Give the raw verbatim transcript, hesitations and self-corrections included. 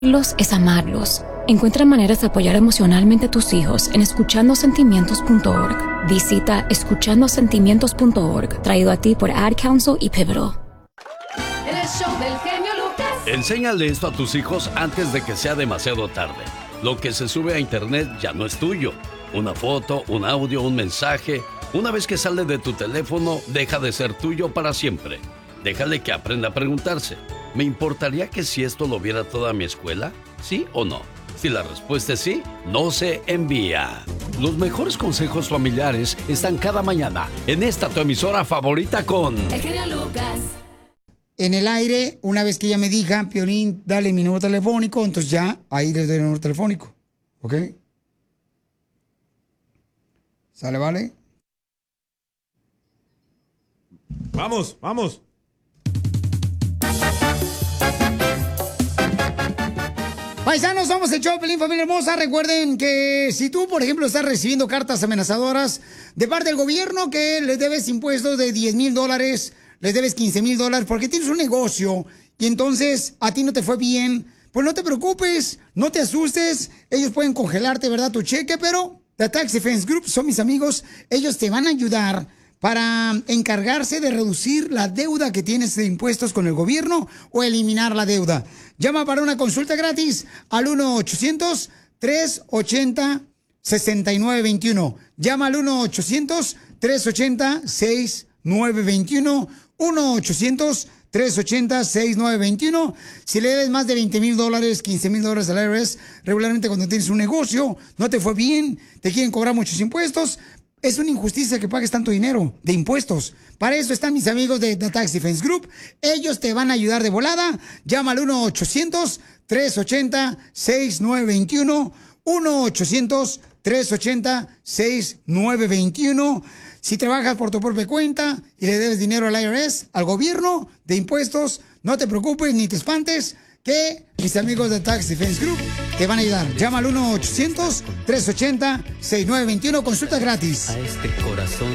Los es amarlos. Encuentra maneras de apoyar emocionalmente a tus hijos en escuchando sentimientos punto org. Visita escuchando sentimientos punto org, traído a ti por Ad Council y Pivotal. El show del genio Lucas. Enséñale esto a tus hijos antes de que sea demasiado tarde. Lo que se sube a internet ya no es tuyo. Una foto, un audio, un mensaje. Una vez que sale de tu teléfono, deja de ser tuyo para siempre. Déjale que aprenda a preguntarse: ¿me importaría que si esto lo viera toda mi escuela? ¿Sí o no? Si la respuesta es sí, no se envía. Los mejores consejos familiares están cada mañana en esta tu emisora favorita con... El genio Lucas. En el aire, una vez que ella me diga, Piolín, dale mi número telefónico, entonces ya, ahí les doy el número telefónico. ¿Ok? ¿Sale, vale? Vamos, vamos. Paisanos, somos el show, Pelín, familia hermosa. Recuerden que si tú, por ejemplo, estás recibiendo cartas amenazadoras de parte del gobierno que les debes impuestos de diez mil dólares, les debes quince mil dólares porque tienes un negocio y entonces a ti no te fue bien, pues no te preocupes, no te asustes. Ellos pueden congelarte, ¿verdad?, tu cheque, pero The Tax Defense Group son mis amigos. Ellos te van a ayudar para encargarse de reducir la deuda que tienes de impuestos con el gobierno o eliminar la deuda. Llama para una consulta gratis al uno ochocientos, tres ochenta, sesenta y nueve veintiuno. Llama al uno ochocientos, tres ochenta, sesenta y nueve veintiuno. uno ochocientos, tres ochenta, sesenta y nueve veintiuno. Si le debes más de veinte mil dólares, quince mil dólares al I R S, regularmente cuando tienes un negocio, no te fue bien, te quieren cobrar muchos impuestos. Es una injusticia que pagues tanto dinero de impuestos. Para eso están mis amigos de The Tax Defense Group. Ellos te van a ayudar de volada. Llama al uno ochocientos, tres ochenta, sesenta y nueve veintiuno. uno ochocientos, tres ochenta, sesenta y nueve veintiuno. Si trabajas por tu propia cuenta y le debes dinero al I R S, al gobierno, de impuestos, no te preocupes ni te espantes, que mis amigos de Tax Defense Group te van a ayudar. Llama al uno ochocientos, tres ochenta, sesenta y nueve veintiuno. Consulta gratis. A este corazón